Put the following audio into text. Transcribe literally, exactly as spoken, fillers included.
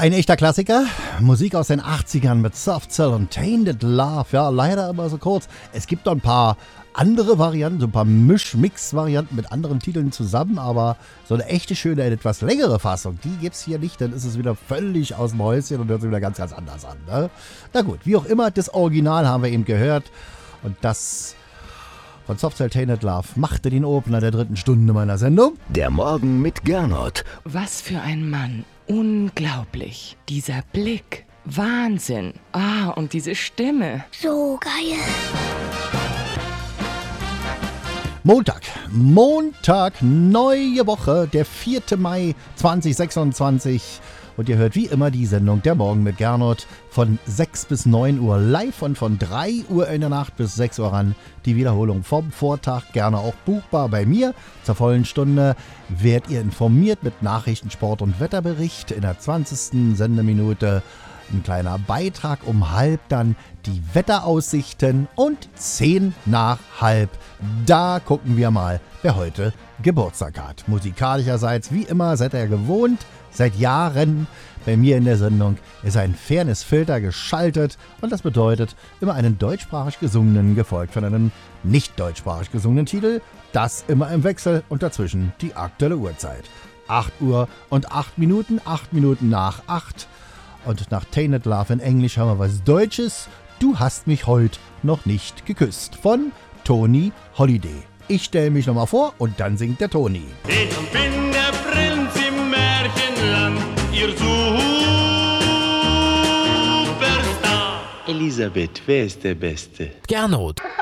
Ein echter Klassiker, Musik aus den achtzigern mit Soft Cell und Tainted Love, ja, leider immer so kurz. Es gibt noch ein paar andere Varianten, so ein paar Misch-Mix-Varianten mit anderen Titeln zusammen, aber so eine echte, schöne, etwas längere Fassung, die gibt's hier nicht, dann ist es wieder völlig aus dem Häuschen und hört sich wieder ganz, ganz anders an, ne? Na gut, wie auch immer, das Original haben wir eben gehört und das von Soft Cell Tainted Love machte den Opener der dritten Stunde meiner Sendung. Der Morgen mit Gernot. Was für ein Mann. Unglaublich. Dieser Blick. Wahnsinn. Ah, und diese Stimme. So geil. Montag, Montag, neue Woche, der vierte Mai zweitausendsechsundzwanzig. Und ihr hört wie immer die Sendung Der Morgen mit Gernot von sechs bis neun Uhr live und von drei Uhr in der Nacht bis sechs Uhr ran. Die Wiederholung vom Vortag, gerne auch buchbar bei mir. Zur vollen Stunde werdet ihr informiert mit Nachrichten, Sport und Wetterbericht. In der zwanzigsten Sendeminute ein kleiner Beitrag, um halb dann die Wetteraussichten und zehn nach halb. Da gucken wir mal, wer heute Geburtstag hat. Musikalischerseits, wie immer, seid ihr gewohnt. Seit Jahren bei mir in der Sendung ist ein Fairness-Filter geschaltet und das bedeutet immer einen deutschsprachig gesungenen, gefolgt von einem nicht deutschsprachig gesungenen Titel. Das immer im Wechsel und dazwischen die aktuelle Uhrzeit. acht Uhr und acht Minuten, acht Minuten nach acht. Und nach Tainted Love in Englisch haben wir was Deutsches. Du hast mich heute noch nicht geküsst von Tony Holiday. Ich stelle mich nochmal vor und dann singt der Toni. Ich bin der Prinz im Märchenland, ihr Superstar. Elisabeth, wer ist der Beste? Gernot.